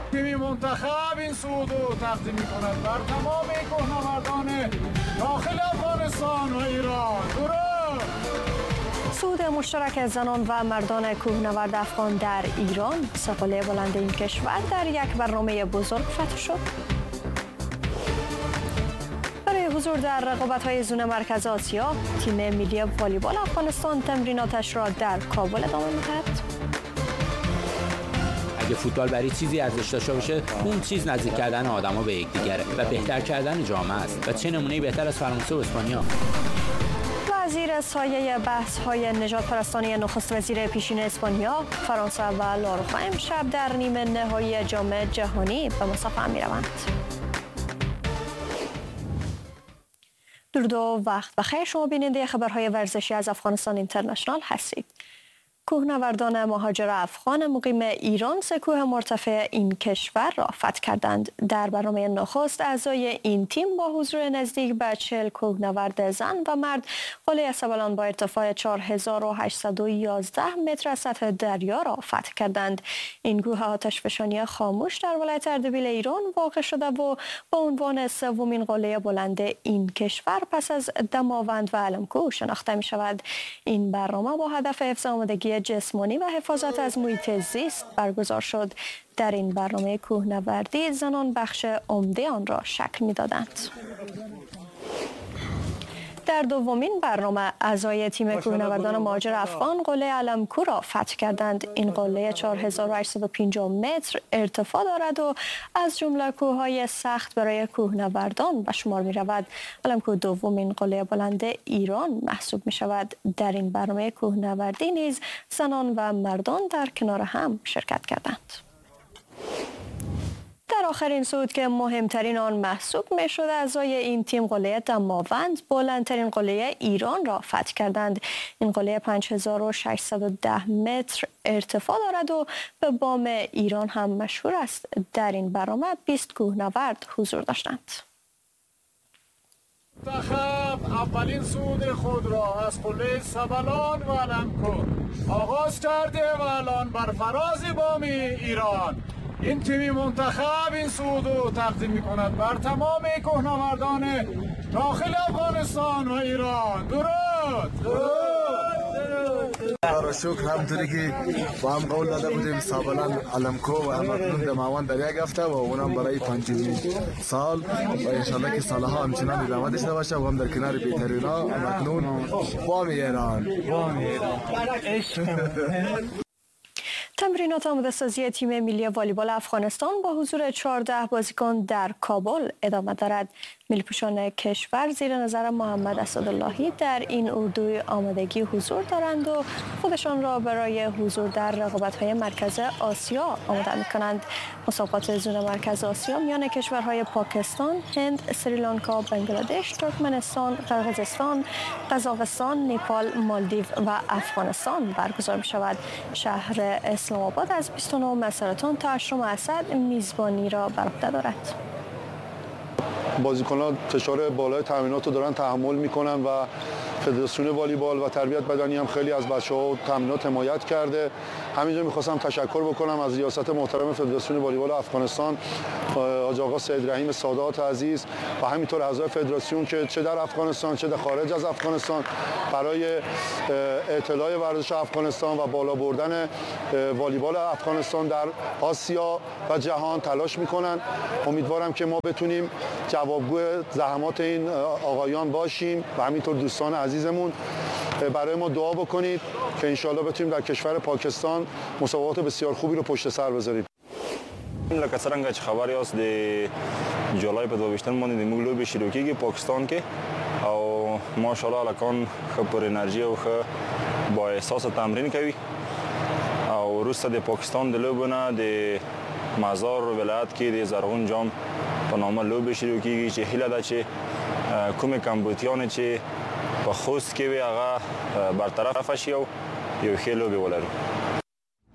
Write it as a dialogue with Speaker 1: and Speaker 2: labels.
Speaker 1: تیم منتخب این صعود رو تقدیم می‌کند بر تمام کوهنوردان داخل افغانستان و ایران.
Speaker 2: صعود مشترک زنان و مردان کوهنورد افغان در ایران، سه بلند این کشور در یک برنامه بزرگ فتح شد. برای حضور در رقابت‌های زون مرکز آسیا، تیم ملی والیبال افغانستان تمریناتش را در کابل ادامه می‌دهد.
Speaker 3: اگه فوتبال برای چیزی ارزش داشته باشه، اون چیز نزدیک کردن آدما به یکدیگره و بهتر کردن جامعه است. و چه نمونه‌ای بهتر از فرانسه و اسپانیا؟
Speaker 2: وزیر سایه بحث‌های نژاد پرستانی نخست وزیر پیشین اسپانیا، فرانسه و لاروخا امشب در نیمه نهایی جام جهانی به مصافحه می‌روند. درود و وقت بخیر، شما بیننده خبرهای ورزشی از افغانستان اینترنشنال هستید. کوهنوردان مهاجر افغان مقیم ایران سه کوه مرتفع این کشور را فتح کردند. در برنامه نخست اعضای این تیم با حضور نزدیک به 40 کوهنورد زن و مرد قله سبلان با ارتفاع 4811 متر از سطح دریا را فتح کردند. این کوه آتشفشانی خاموش در ولایت اردبیل ایران واقع شده و با عنوان سومین قله بلند این کشور پس از دماوند و علمکو شناخته می شود. این برنامه با هدف حفظ آمادگی جسمانی و حفاظت از محیط زیست برگزار شد. در این برنامه کوهنوردی زنان بخش عمده آن را شکل می‌دادند. در دومین برنامه اعضای تیم کوهنوردان مهاجر افغان قله علمکو را فتح کردند. این قله 4850 متر ارتفاع دارد و از جمله کوههای سخت برای کوهنوردان به شمار می رود. علمکو دومین قله بلند ایران محسوب می شود. در این برنامه کوهنوردی نیز زنان و مردان در کنار هم شرکت کردند. در آخرین صعود که مهمترین آن محسوب می شد، اعضای این تیم قله دماوند بلندترین قله ایران را فتح کردند. این قله 5610 متر ارتفاع دارد و به بام ایران هم مشهور است. در این برنامه 20 کوهنورد حضور داشتند.
Speaker 1: منتخب اولین صعود خود را از قله سبلان و علمکو آغاز کرده و الان بر فراز بام ایران این تیم منتخب این صعود رو تقدیم می‌کند بر تمام کوهنوردان داخل افغانستان و ایران. درود.
Speaker 4: را شکر، همطوری که با هم قول داده بودیم سابلان علمکو و همکنون دماوند در یک هفته و اونم برای 5مین سال و انشالله که سالها همچنان ادامه داشته باشه و هم در کنار بهترینا همکنون بام ایران.
Speaker 2: تمرینات آماده‌سازی تیم ملی والیبال افغانستان با حضور 14 بازیکن در کابل ادامه دارد. ملی‌پوشان کشور زیر نظر محمد اسداللهی در این اردوی آمادگی حضور دارند و خودشان را برای حضور در رقابت‌های مرکز آسیا آماده می‌کنند. مسابقات زون مرکز آسیا میان کشورهای پاکستان، هند، سریلانکا، بنگلادش، ترکمنستان، قرقیزستان، قزاقستان، نیپال، مالدیو و افغانستان برگزار می‌شود. شهر اسلام آباد از 29 سرطان تا 8 اسد میزبانی را بر عهده دارد.
Speaker 5: بازیکنان فشار بالای تمرینات رو دارن تحمل میکنن و فدراسیون والیبال و تربیت بدنی هم خیلی از بچه‌ها تمرینات حمایت کرده. همینجا میخواستم تشکر بکنم از ریاست محترم فدراسیون والیبال افغانستان، حاج آقا سید رحیم سادات عزیز و همینطور اعضای فدراسیون که چه در افغانستان چه در خارج از افغانستان برای اطلاع ورزش افغانستان و بالا بردن والیبال افغانستان در آسیا و جهان تلاش میکنن. امیدوارم که ما بتونیم جوابگو زحمات این آقایان باشیم و همینطور دوستان عزیزمون برای ما دعا بکنید که انشالله بتونیم در کشور پاکستان مسابقات بسیار خوبی رو پشت سر بذاریم.
Speaker 6: لکه څنګه چې خبر یاست د جولای په 22 باندې د موږ لوبې شروع کیږي پاکستان کې او ماشاءالله الکان ښه پر انرژي او ښه با احساس تمرین کوي او وروسته د پاکستان د لوبو نه د مزار ولایت کې د زرغون جام په نامه لوبې شروع کیږي چې هیله ده چې کومې کمبودیان چې په خوست کې وي هغه برطرف شي او یو ښه لوبې ولرو.